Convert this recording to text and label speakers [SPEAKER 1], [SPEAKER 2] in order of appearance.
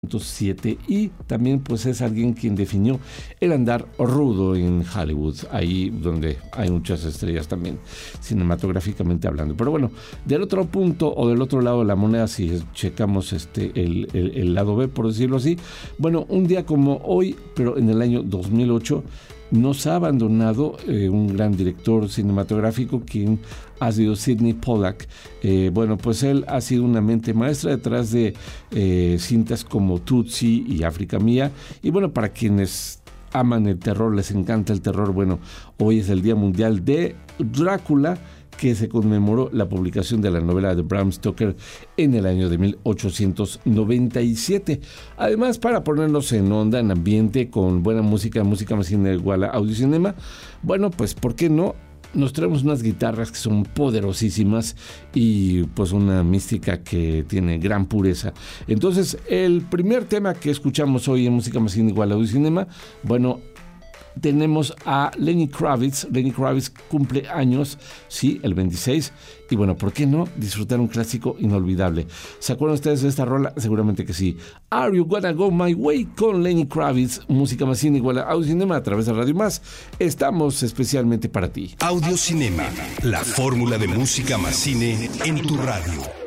[SPEAKER 1] 1907, y también pues es alguien quien definió el andar rudo en Hollywood, ahí donde hay muchas estrellas también cinematográficamente hablando. Pero bueno, del otro punto o del otro lado de la moneda, si checamos el lado B, por decirlo así, bueno, un día como hoy, pero en el año 2008, nos ha abandonado un gran director cinematográfico, quien ha sido Sidney Pollack. Bueno, pues él ha sido una mente maestra detrás de cintas como Tootsie y África Mía. Y bueno, para quienes aman el terror, les encanta el terror, bueno, hoy es el Día Mundial de Drácula, que se conmemoró la publicación de la novela de Bram Stoker en el año de 1897. Además, para ponernos en onda, en ambiente, con buena música más cine igual a Audiocinema, bueno, pues, ¿por qué no? Nos traemos unas guitarras que son poderosísimas y pues una mística que tiene gran pureza. Entonces, el primer tema que escuchamos hoy en Música Más Cine igual a Audiocinema, bueno, tenemos a Lenny Kravitz. Lenny Kravitz cumple años, sí, el 26. Y bueno, ¿por qué no disfrutar un clásico inolvidable? ¿Se acuerdan ustedes de esta rola? Seguramente que sí. Are You Gonna Go My Way con Lenny Kravitz. Música Más Cine igual a Audiocinema a través de Radio Más. Estamos especialmente para ti.
[SPEAKER 2] Audiocinema, la fórmula de música más cine en tu radio.